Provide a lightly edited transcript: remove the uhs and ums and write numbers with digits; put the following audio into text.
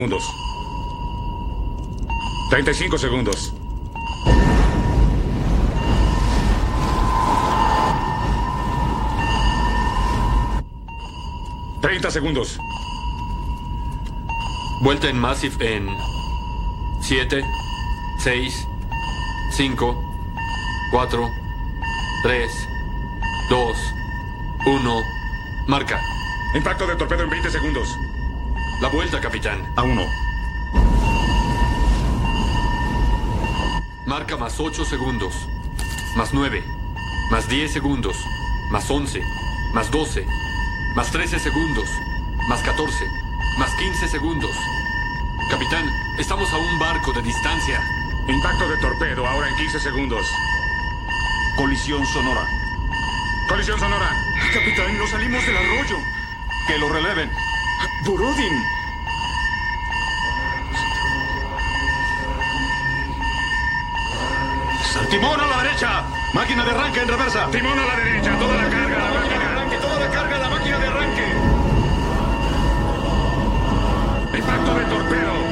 segundos. 35 segundos. 30 segundos. Vuelta en Massive en 7, 6, 5, 4, 3, 2, 1. Marca. Impacto de torpedo en 20 segundos. La vuelta, capitán. A 1. Marca más 8 segundos. Más 9. Más 10 segundos. Más 11. Más 12. Más 13 segundos. Más 14. Más 15 segundos. Capitán, estamos a un barco de distancia. Impacto de torpedo ahora en 15 segundos. Colisión sonora. Colisión sonora. Capitán, no salimos del arroyo. Que lo releven. Borodin. Timón a la derecha. Máquina de arranque en reversa. Timón a la derecha. Toda la carga a la máquina de arranque. Toda la carga a la máquina de arranque. Impacto de torpedo.